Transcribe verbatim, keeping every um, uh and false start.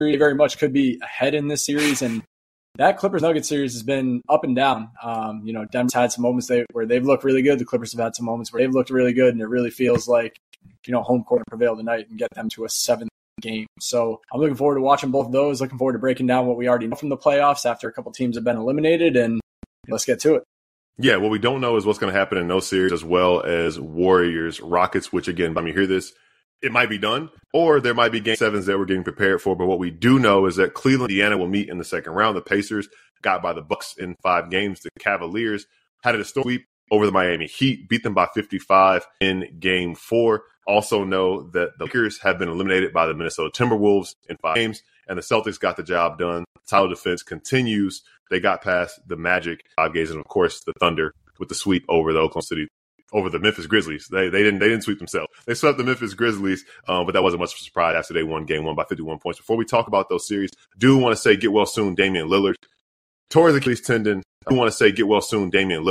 very much could be ahead in this series. And that Clippers-Nuggets series has been up and down. Um, you know, Denver's had some moments they, where they've looked really good. The Clippers have had some moments where they've looked really good, and it really feels like, you know, home court prevail tonight and get them to a seventh game. So I'm looking forward to watching both of those, looking forward to breaking down what we already know from the playoffs after a couple teams have been eliminated, and let's get to it. Yeah, what we don't know is what's going to happen in those series, as well as Warriors, Rockets, which, again, by me hear this, it might be done, or there might be game sevens that we're getting prepared for. But what we do know is that Cleveland, Indiana will meet in the second round. The Pacers got by the Bucks in five games. The Cavaliers had a historic sweep over the Miami Heat, beat them by fifty-five in game four. Also know that the Lakers have been eliminated by the Minnesota Timberwolves in five games, and the Celtics got the job done. Title defense continues. They got past the Magic five games, and of course the Thunder with the sweep over the Oklahoma City, over the Memphis Grizzlies. They they didn't they didn't sweep themselves. They swept the Memphis Grizzlies, um, but that wasn't much of a surprise after they won game one by fifty-one points. Before we talk about those series, do want to say get well soon, Damian Lillard. Tore his Achilles tendon. I do want to say get well soon, Damian Lillard.